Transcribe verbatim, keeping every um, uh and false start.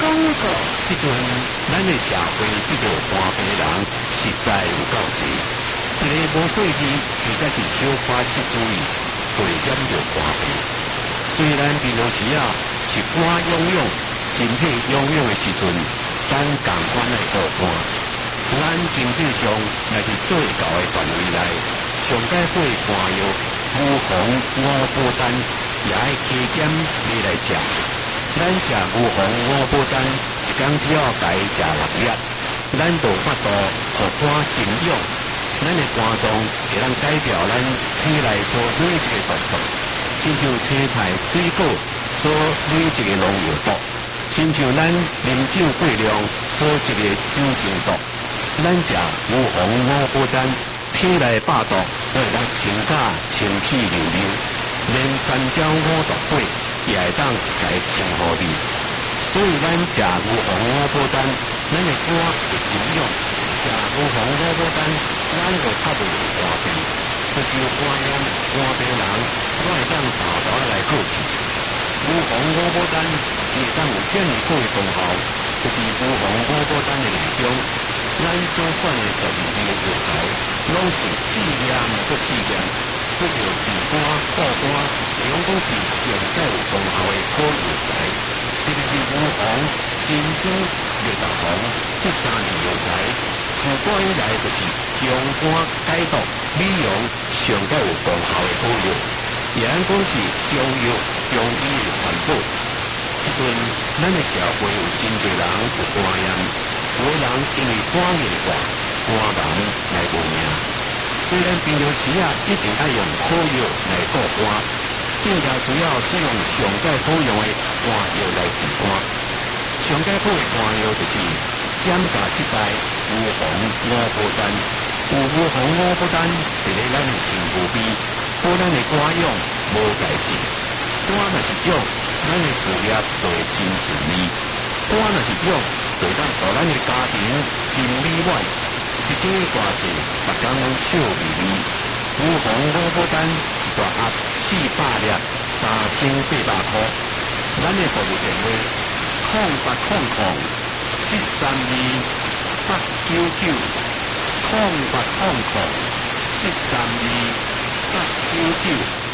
过。 即阵咱的社会这个搬病人实在有够济，一个无细气，或者是小可失注意，会染着搬病。虽然平常时啊是肝痒痒、身体痒痒的时阵，咱共款来做肝。咱经济上若是做会到的范围内，上解好的肝药乌黄五宝丹也爱加减买来食。咱食乌黄五宝丹，一工只要家食六粒，咱就有法度互肝静养。咱的肝脏会当改掉咱体内所累积的毒素，亲像青菜、水果所累积的农药毒，亲像咱啉酒过量所积的酒精毒。咱食乌黄五宝丹，体内百毒会当清甲清气溜溜，连三焦五毒火也会当来清好你。所以咱食乌黄五宝丹，咱的肝会静养；食乌黄五宝丹，咱就较袂有肝病。就是有肝炎、肝病人，我会当大大来好去。乌黄五宝丹会当有建立好的功效，就是乌黄五宝丹的内中。咱所选的十二味药材，拢是试验不试验，这就治肝、护肝，拢讲是上解有功效的好药材。特别是乌黄、珍珠、绿豆黄这三味药材，自古以来就是强肝解毒、美容上解有功效的好药，也按讲是中药、中医的全部。即阵咱的社会有真侪人有肝炎。有的人因为肝硬化、肝盲来无命。虽然平常时啊一定要用好药来顾肝，更加需要使用上解好用的肝药来治肝。上解好的肝药就是减价七代乌黄五宝丹。有乌黄五宝丹伫咧咱的身躯边，好咱的肝痒无代志。肝若是痒，咱的事业就会真顺利。肝若是痒，就当互咱的家庭真美满，一家大细，逐工拢笑眯眯。乌黄五宝丹一大盒四百粒，三千八百块。咱的服务电话：空八空空七三二八九九，空八空空七三二八九九。